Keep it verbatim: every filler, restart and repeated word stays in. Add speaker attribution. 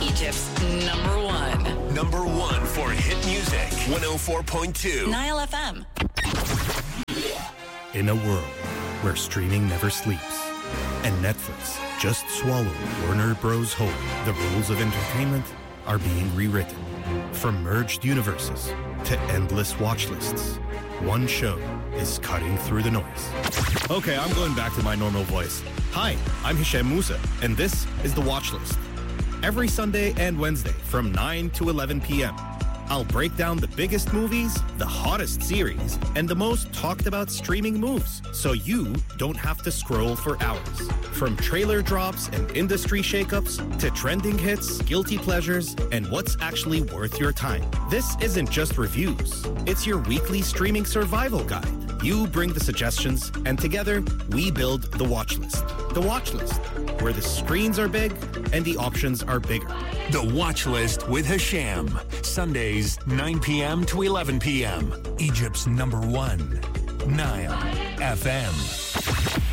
Speaker 1: Egypt's number one.
Speaker 2: Number one for hit music. one oh four point two.
Speaker 1: Nile F M.
Speaker 3: In a world where streaming never sleeps and Netflix just swallowed Warner Bros. Hope, the rules of entertainment are being rewritten. From merged universes to endless watch lists, one show is cutting through the noise. Okay, I'm going back to my normal voice. Hi, I'm Hisham Musa, and this is The Watch List. Every Sunday and Wednesday from nine to eleven p.m., I'll break down the biggest movies, the hottest series, and the most talked about streaming moves, so you don't have to scroll for hours. From trailer drops and industry shakeups to trending hits, guilty pleasures, and what's actually worth your time. This isn't just reviews. It's your weekly streaming survival guide. You bring the suggestions, and together we build the watch list. The watch list, where the screens are big and the options are bigger.
Speaker 2: The Watch List with Hisham. Sundays, nine p.m. to eleven p.m. Egypt's number one. Nile F M.